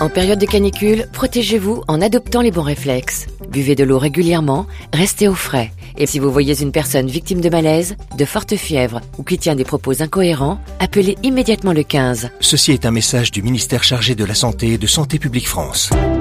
En période de canicule, protégez-vous en adoptant les bons réflexes. Buvez de l'eau régulièrement, restez au frais. Et si vous voyez une personne victime de malaise, de forte fièvre ou qui tient des propos incohérents, appelez immédiatement le 15. Ceci est un message du ministère chargé de la Santé et de Santé publique France.